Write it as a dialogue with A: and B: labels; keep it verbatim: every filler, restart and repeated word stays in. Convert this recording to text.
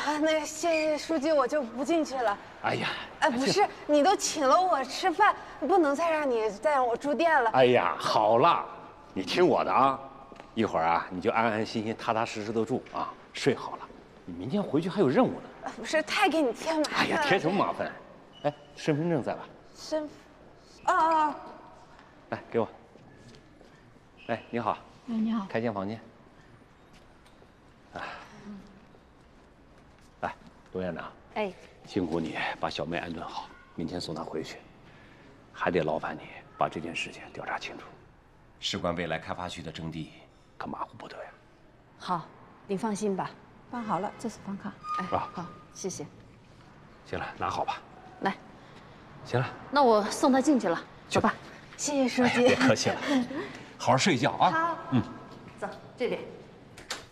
A: 啊，那个谢谢书记，我就不进去了。
B: 哎呀，
A: 哎，不是，你都请了我吃饭，不能再让你再让我住店了。
B: 哎呀，好了，你听我的啊，一会儿啊，你就安安心心、踏踏实实的住啊，睡好了。你明天回去还有任务呢。
A: 不是，太给你添麻烦了。
B: 哎呀，添什么麻烦？哎，身份证在吧？
A: 身，哦哦，
B: 来，给我。哎，你好。
C: 哎，你好。
B: 开间房间。啊。来，罗院长。
C: 哎。
B: 辛苦你把小妹安顿好，明天送她回去。还得劳烦你把这件事情调查清楚，事关未来开发区的征地，可马虎不得呀。
C: 好，你放心吧。办好了，这是房卡。哎，
B: 啊，
C: 好，谢谢。
B: 行了，拿好吧。
C: 来。
B: 行了，
C: 那我送他进去了，走吧。
A: 谢谢书记。
B: 别客气了，好好睡一觉啊。
C: 好。
B: 嗯。
C: 走，这里。